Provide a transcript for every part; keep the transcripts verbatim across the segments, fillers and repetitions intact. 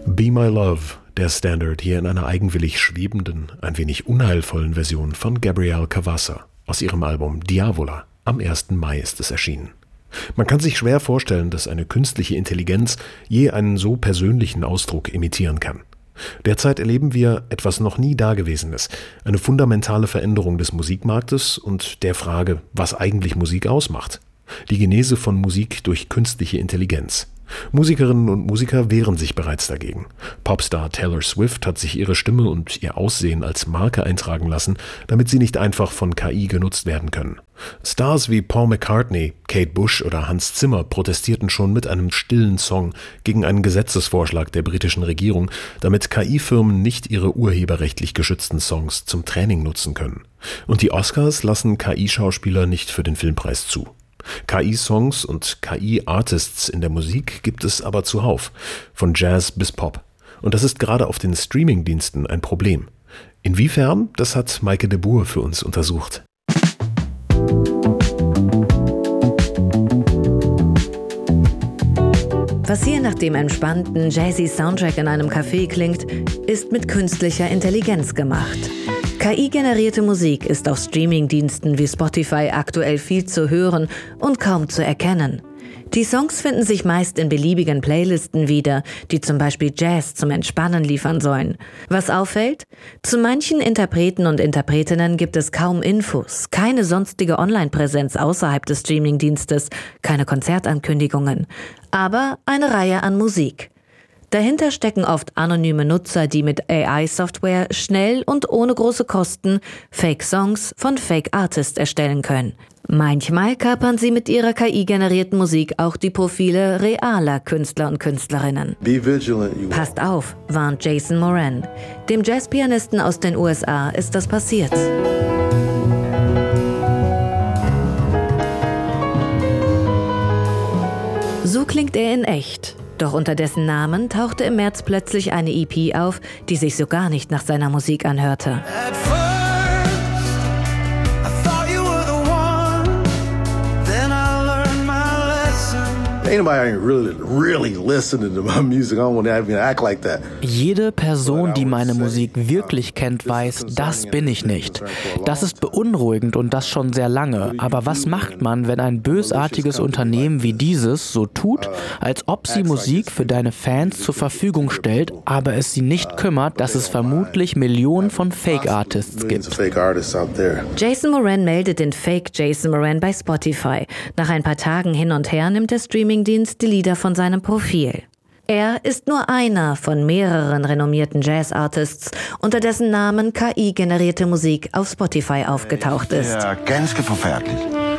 Be My Love, der Standard hier in einer eigenwillig schwebenden, ein wenig unheilvollen Version von Gabrielle Cavassa aus ihrem Album Diavola. Am ersten Mai ist es erschienen. Man kann sich schwer vorstellen, dass eine künstliche Intelligenz je einen so persönlichen Ausdruck imitieren kann. Derzeit erleben wir etwas noch nie Dagewesenes, eine fundamentale Veränderung des Musikmarktes und der Frage, was eigentlich Musik ausmacht. Die Genese von Musik durch künstliche Intelligenz. Musikerinnen und Musiker wehren sich bereits dagegen. Popstar Taylor Swift hat sich ihre Stimme und ihr Aussehen als Marke eintragen lassen, damit sie nicht einfach von K I genutzt werden können. Stars wie Paul McCartney, Kate Bush oder Hans Zimmer protestierten schon mit einem stillen Song gegen einen Gesetzesvorschlag der britischen Regierung, damit K I-Firmen nicht ihre urheberrechtlich geschützten Songs zum Training nutzen können. Und die Oscars lassen K I-Schauspieler nicht für den Filmpreis zu. K I-Songs und K I-Artists in der Musik gibt es aber zuhauf, von Jazz bis Pop. Und das ist gerade auf den Streaming-Diensten ein Problem. Inwiefern, das hat Maike de Boer für uns untersucht. Was hier nach dem entspannten, jazzy Soundtrack in einem Café klingt, ist mit künstlicher Intelligenz gemacht. K I-generierte Musik ist auf Streamingdiensten wie Spotify aktuell viel zu hören und kaum zu erkennen. Die Songs finden sich meist in beliebigen Playlisten wieder, die zum Beispiel Jazz zum Entspannen liefern sollen. Was auffällt? Zu manchen Interpreten und Interpretinnen gibt es kaum Infos, keine sonstige Online-Präsenz außerhalb des Streamingdienstes, keine Konzertankündigungen, aber eine Reihe an Musik. Dahinter stecken oft anonyme Nutzer, die mit A I-Software schnell und ohne große Kosten Fake-Songs von Fake-Artists erstellen können. Manchmal kapern sie mit ihrer K I-generierten Musik auch die Profile realer Künstler und Künstlerinnen. Passt auf, warnt Jason Moran. Dem Jazzpianisten aus den U S A ist das passiert. So klingt er in echt. Doch unter dessen Namen tauchte im März plötzlich eine E P auf, die sich so gar nicht nach seiner Musik anhörte. Jede Person, die meine Musik wirklich kennt, weiß, das bin ich nicht. Das ist beunruhigend und das schon sehr lange. Aber was macht man, wenn ein bösartiges Unternehmen wie dieses so tut, als ob sie Musik für deine Fans zur Verfügung stellt, aber es sie nicht kümmert, dass es vermutlich Millionen von Fake-Artists gibt? Jason Moran meldet den Fake Jason Moran bei Spotify. Nach ein paar Tagen hin und her nimmt der Streamingdienst die Lieder von seinem Profil. Er ist nur einer von mehreren renommierten Jazz-Artists, unter dessen Namen K I-generierte Musik auf Spotify aufgetaucht ist. Ja, ganz verfärdlich.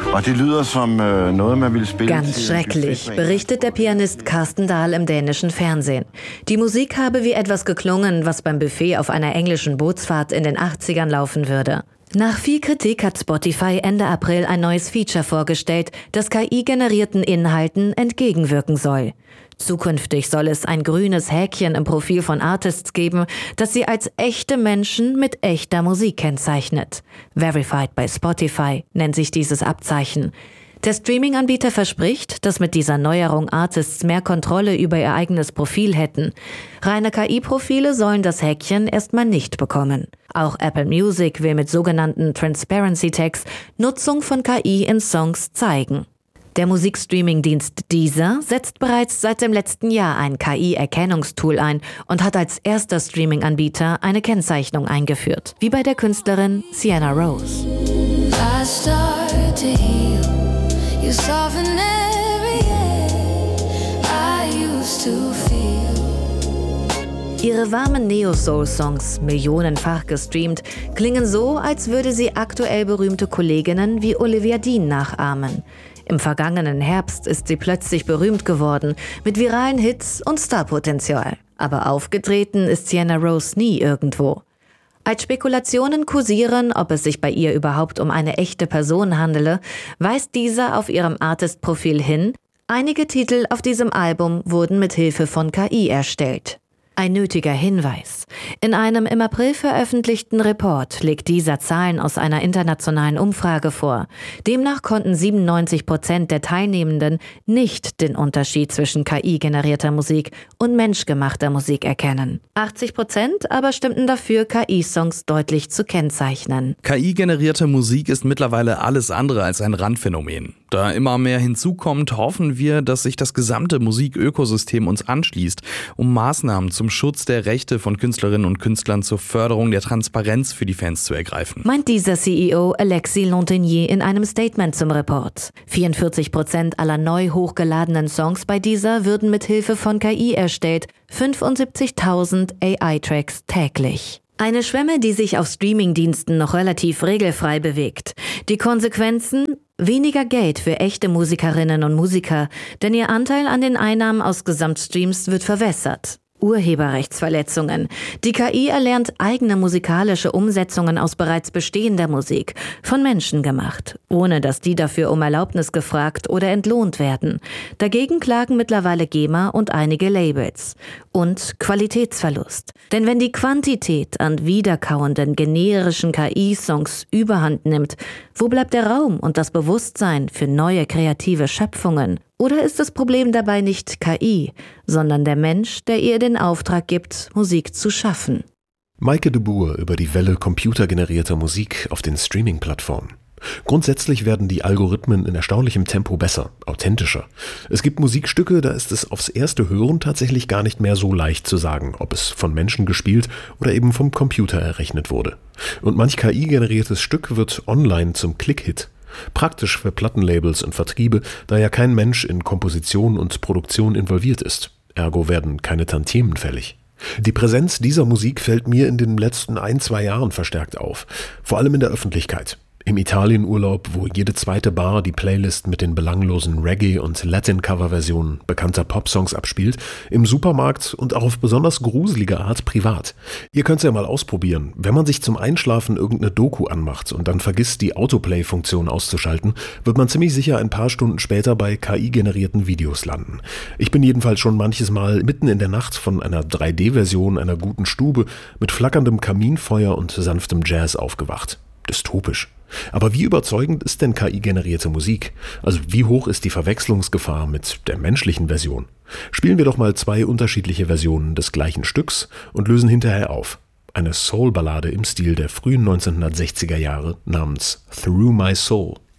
Ganz schrecklich, berichtet der Pianist Carsten Dahl im dänischen Fernsehen. Die Musik habe wie etwas geklungen, was beim Buffet auf einer englischen Bootsfahrt in den achtzigern laufen würde. Nach viel Kritik hat Spotify Ende April ein neues Feature vorgestellt, das K I-generierten Inhalten entgegenwirken soll. Zukünftig soll es ein grünes Häkchen im Profil von Artists geben, das sie als echte Menschen mit echter Musik kennzeichnet. Verified by Spotify nennt sich dieses Abzeichen. Der Streaming-Anbieter verspricht, dass mit dieser Neuerung Artists mehr Kontrolle über ihr eigenes Profil hätten. Reine K I-Profile sollen das Häkchen erstmal nicht bekommen. Auch Apple Music will mit sogenannten Transparency Tags Nutzung von K I in Songs zeigen. Der Musikstreaming-Dienst Deezer setzt bereits seit dem letzten Jahr ein K I-Erkennungstool ein und hat als erster Streaming-Anbieter eine Kennzeichnung eingeführt, wie bei der Künstlerin Sienna Rose. Ihre warmen Neo-Soul-Songs, millionenfach gestreamt, klingen so, als würde sie aktuell berühmte Kolleginnen wie Olivia Dean nachahmen. Im vergangenen Herbst ist sie plötzlich berühmt geworden, mit viralen Hits und Starpotenzial. Aber aufgetreten ist Sienna Rose nie irgendwo. Als Spekulationen kursieren, ob es sich bei ihr überhaupt um eine echte Person handele, weist dieser auf ihrem Artist-Profil hin, einige Titel auf diesem Album wurden mit Hilfe von K I erstellt. Ein nötiger Hinweis. In einem im April veröffentlichten Report legt dieser Zahlen aus einer internationalen Umfrage vor. Demnach konnten siebenundneunzig Prozent der Teilnehmenden nicht den Unterschied zwischen K I-generierter Musik und menschgemachter Musik erkennen. achtzig Prozent aber stimmten dafür, K I-Songs deutlich zu kennzeichnen. K I-generierte Musik ist mittlerweile alles andere als ein Randphänomen. Da immer mehr hinzukommt, hoffen wir, dass sich das gesamte Musikökosystem uns anschließt, um Maßnahmen zum Schutz der Rechte von Künstlerinnen und Künstlern zur Förderung der Transparenz für die Fans zu ergreifen. Meint dieser C E O Alexis Lantenier in einem Statement zum Report. vierundvierzig Prozent aller neu hochgeladenen Songs bei dieser würden mit Hilfe von K I erstellt, fünfundsiebzigtausend A I-Tracks täglich. Eine Schwemme, die sich auf Streamingdiensten noch relativ regelfrei bewegt. Die Konsequenzen? Weniger Geld für echte Musikerinnen und Musiker, denn ihr Anteil an den Einnahmen aus Gesamtstreams wird verwässert. Urheberrechtsverletzungen. Die K I erlernt eigene musikalische Umsetzungen aus bereits bestehender Musik, von Menschen gemacht, ohne dass die dafür um Erlaubnis gefragt oder entlohnt werden. Dagegen klagen mittlerweile GEMA und einige Labels. Und Qualitätsverlust. Denn wenn die Quantität an wiederkauenden, generischen K I-Songs überhand nimmt, wo bleibt der Raum und das Bewusstsein für neue kreative Schöpfungen? Oder ist das Problem dabei nicht K I, sondern der Mensch, der ihr den Auftrag gibt, Musik zu schaffen? Meike de Boer über die Welle computergenerierter Musik auf den Streaming-Plattformen. Grundsätzlich werden die Algorithmen in erstaunlichem Tempo besser, authentischer. Es gibt Musikstücke, da ist es aufs erste Hören tatsächlich gar nicht mehr so leicht zu sagen, ob es von Menschen gespielt oder eben vom Computer errechnet wurde. Und manch K I-generiertes Stück wird online zum Klick-Hit. Praktisch für Plattenlabels und Vertriebe, da ja kein Mensch in Komposition und Produktion involviert ist. Ergo werden keine Tantiemen fällig. Die Präsenz dieser Musik fällt mir in den letzten ein, zwei Jahren verstärkt auf. Vor allem in der Öffentlichkeit. Im Italienurlaub, wo jede zweite Bar die Playlist mit den belanglosen Reggae- und Latin-Cover-Versionen bekannter Popsongs abspielt, im Supermarkt und auch auf besonders gruselige Art privat. Ihr könnt's ja mal ausprobieren. Wenn man sich zum Einschlafen irgendeine Doku anmacht und dann vergisst, die Autoplay-Funktion auszuschalten, wird man ziemlich sicher ein paar Stunden später bei K I-generierten Videos landen. Ich bin jedenfalls schon manches Mal mitten in der Nacht von einer drei D Version einer guten Stube mit flackerndem Kaminfeuer und sanftem Jazz aufgewacht. Dystopisch. Aber wie überzeugend ist denn K I-generierte Musik? Also wie hoch ist die Verwechslungsgefahr mit der menschlichen Version? Spielen wir doch mal zwei unterschiedliche Versionen des gleichen Stücks und lösen hinterher auf. Eine Soul-Ballade im Stil der frühen neunzehnhundertsechziger Jahre namens Through My Soul.